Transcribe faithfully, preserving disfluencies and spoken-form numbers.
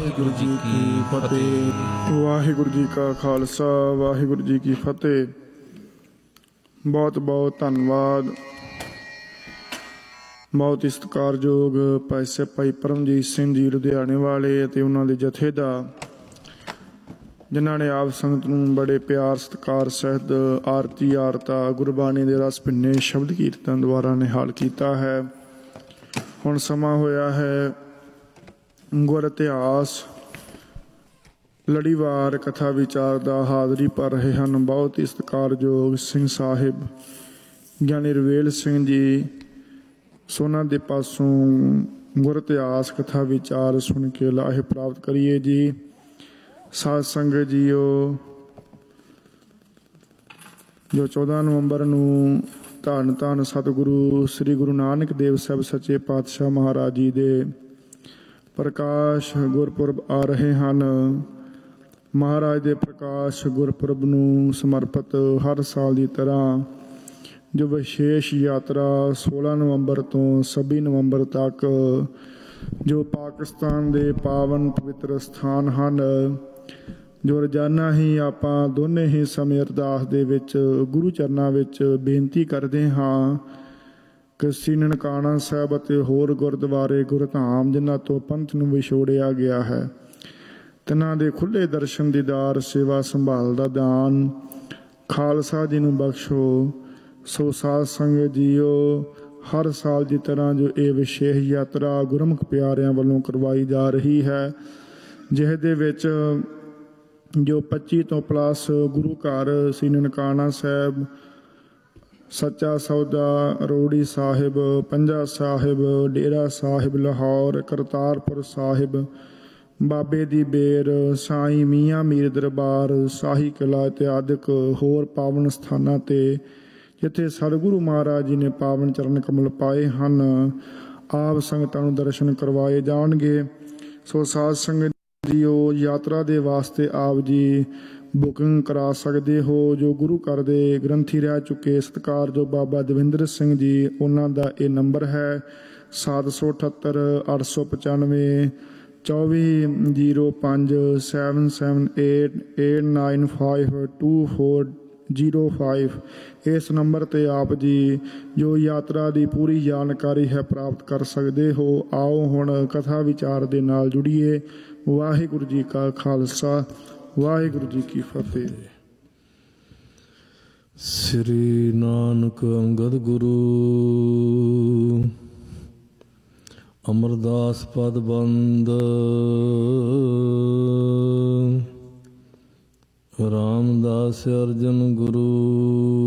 ਵਾਹਿਗੁਰੂ ਜੀ ਕੀ ਫਤਿਹ। ਵਾਹਿਗੁਰੂ ਜੀ ਕਾ ਖਾਲਸਾ, ਵਾਹਿਗੁਰੂ ਜੀ ਕੀ ਫਤਿਹ। ਬਹੁਤ ਬਹੁਤ ਧੰਨਵਾਦ। ਬਹੁਤ ਹੀ ਸਤਿਕਾਰਯੋਗ ਭਾਈ ਸਾਹਿਬ ਭਾਈ ਪਰਮਜੀਤ ਸਿੰਘ ਜੀ ਲੁਧਿਆਣੇ ਵਾਲੇ ਅਤੇ ਉਹਨਾਂ ਦੇ ਜਥੇ ਦਾ, ਜਿਨ੍ਹਾਂ ਨੇ ਆਪ ਸੰਗਤ ਨੂੰ ਬੜੇ ਪਿਆਰ ਸਤਿਕਾਰ ਸਹਿਤ ਆਰਤੀ ਆਰਤਾ ਗੁਰਬਾਣੀ ਦੇ ਰਸ ਭਿੰਨੇ ਸ਼ਬਦ ਕੀਰਤਨ ਦੁਆਰਾ ਨਿਹਾਲ ਕੀਤਾ ਹੈ। ਹੁਣ ਸਮਾਂ ਹੋਇਆ ਹੈ ਗੁਰ ਇਤਿਹਾਸ ਲੜੀਵਾਰ ਕਥਾ ਵਿਚਾਰ ਦਾ। ਹਾਜ਼ਰੀ ਭਰ ਰਹੇ ਹਨ ਬਹੁਤ ਹੀ ਸਤਿਕਾਰਯੋਗ ਸਿੰਘ ਸਾਹਿਬ ਗਿਆਨੀ ਰਵੇਲ ਸਿੰਘ ਜੀ ਸੋਨਾ ਦੇ ਪਾਸੋਂ। ਗੁਰ ਇਤਿਹਾਸ ਕਥਾ ਵਿਚਾਰ ਸੁਣ ਕੇ ਲਾਹੇ ਪ੍ਰਾਪਤ ਕਰੀਏ ਜੀ। ਸਾਧ ਸੰਗਤ ਜੀਓ, ਜੋ ਚੌਦਾਂ ਨਵੰਬਰ ਨੂੰ ਧੰਨ ਧੰਨ ਸਤਿਗੁਰੂ ਸ੍ਰੀ ਗੁਰੂ ਨਾਨਕ ਦੇਵ ਸਾਹਿਬ ਸੱਚੇ ਪਾਤਸ਼ਾਹ ਮਹਾਰਾਜ ਜੀ ਦੇ ਪ੍ਰਕਾਸ਼ ਗੁਰਪੁਰਬ ਆ ਰਹੇ ਹਨ। ਮਹਾਰਾਜ ਦੇ ਪ੍ਰਕਾਸ਼ ਗੁਰਪੁਰਬ ਨੂੰ ਸਮਰਪਿਤ ਹਰ ਸਾਲ ਦੀ ਤਰ੍ਹਾਂ ਜੋ ਵਿਸ਼ੇਸ਼ ਯਾਤਰਾ ਸੋਲਾਂ ਨਵੰਬਰ ਤੋਂ ਛੱਬੀ ਨਵੰਬਰ ਤੱਕ ਜੋ ਪਾਕਿਸਤਾਨ ਦੇ ਪਾਵਨ ਪਵਿੱਤਰ ਸਥਾਨ ਹਨ, ਜੋ ਰੋਜ਼ਾਨਾ ਹੀ ਆਪਾਂ ਦੋਨੇ ਹੀ ਸਮੇਂ ਅਰਦਾਸ ਦੇ ਵਿੱਚ ਗੁਰੂ ਚਰਨਾਂ ਵਿੱਚ ਬੇਨਤੀ ਕਰਦੇ ਹਾਂ ਕਿ ਸ੍ਰੀ ਨਨਕਾਣਾ ਸਾਹਿਬ ਅਤੇ ਹੋਰ ਗੁਰਦੁਆਰੇ ਗੁਰਧਾਮ ਜਿਨ੍ਹਾਂ ਤੋਂ ਪੰਥ ਨੂੰ ਵਿਛੋੜਿਆ ਗਿਆ ਹੈ, ਤਿਨਾਂ ਦੇ ਖੁੱਲ੍ਹੇ ਦਰਸ਼ਨ ਦੀਦਾਰ ਸੇਵਾ ਸੰਭਾਲ ਦਾ ਦਾਨ ਖਾਲਸਾ ਜੀ ਨੂੰ ਬਖਸ਼ੋ। ਸੋ ਸਾਧ ਸੰਗਤ ਜੀਓ, ਹਰ ਸਾਲ ਦੀ ਤਰ੍ਹਾਂ ਜੋ ਇਹ ਵਿਸ਼ੇਸ਼ ਯਾਤਰਾ ਗੁਰਮੁਖ ਪਿਆਰਿਆਂ ਵੱਲੋਂ ਕਰਵਾਈ ਜਾ ਰਹੀ ਹੈ, ਜਿਹਦੇ ਵਿੱਚ ਜੋ ਪੱਚੀ ਤੋਂ ਪਲੱਸ ਗੁਰੂ ਘਰ ਸ੍ਰੀ ਨਨਕਾਣਾ ਸਾਹਿਬ, ਸੱਚਾ ਸੌਦਾ, ਰੋੜੀ ਸਾਹਿਬ, ਪੰਜਾ ਸਾਹਿਬ, ਡੇਰਾ ਸਾਹਿਬ ਲਾਹੌਰ, ਕਰਤਾਰਪੁਰ ਸਾਹਿਬ, ਬਾਬੇ ਦੀ ਬੇਰ, ਸਾਈਂ ਮੀਆਂ ਮੀਰ ਦਰਬਾਰ, ਸ਼ਾਹੀ ਕਿਲ੍ਹਾ ਇਤਿਆਦਿਕ ਹੋਰ ਪਾਵਨ ਸਥਾਨਾਂ 'ਤੇ ਜਿੱਥੇ ਸਤਿਗੁਰੂ ਮਹਾਰਾਜ ਜੀ ਨੇ ਪਾਵਨ ਚਰਨ ਕਮਲ ਪਾਏ ਹਨ, ਆਪ ਸੰਗਤਾਂ ਨੂੰ ਦਰਸ਼ਨ ਕਰਵਾਏ ਜਾਣਗੇ। ਸੋ ਸਾਧ ਸੰਗਤ ਜੀਓ, ਯਾਤਰਾ ਦੇ ਵਾਸਤੇ ਆਪ ਜੀ ਬੁਕਿੰਗ ਕਰਾ ਸਕਦੇ ਹੋ। ਜੋ ਗੁਰੂ ਘਰ ਦੇ ਗ੍ਰੰਥੀ ਰਹਿ ਚੁੱਕੇ ਸਤਿਕਾਰ ਜੋ ਬਾਬਾ ਦਵਿੰਦਰ ਸਿੰਘ ਜੀ, ਉਹਨਾਂ ਦਾ ਇਹ ਨੰਬਰ ਹੈ ਸੱਤ ਸੌ ਅਠੱਤਰ ਅੱਠ ਸੌ ਪਚਾਨਵੇਂ ਚੌਵੀ ਜ਼ੀਰੋ ਪੰਜ seven seven eight eight nine five two four zero five. ਇਸ ਨੰਬਰ 'ਤੇ ਆਪ ਜੀ ਜੋ ਯਾਤਰਾ ਦੀ ਪੂਰੀ ਜਾਣਕਾਰੀ ਹੈ ਪ੍ਰਾਪਤ ਕਰ ਸਕਦੇ ਹੋ। ਆਓ ਹੁਣ ਕਥਾ ਵਿਚਾਰ ਦੇ ਨਾਲ ਜੁੜੀਏ। ਵਾਹਿਗੁਰੂ ਜੀ ਕਾ ਖਾਲਸਾ, ਵਾਹਿਗੁਰੂ ਜੀ ਕੀ ਫਤਿਹ। ਸ੍ਰੀ ਨਾਨਕ ਅੰਗਦ ਗੁਰੂ ਅਮਰਦਾਸ ਪਦ ਬੰਦ, ਰਾਮਦਾਸ ਅਰਜਨ ਗੁਰੂ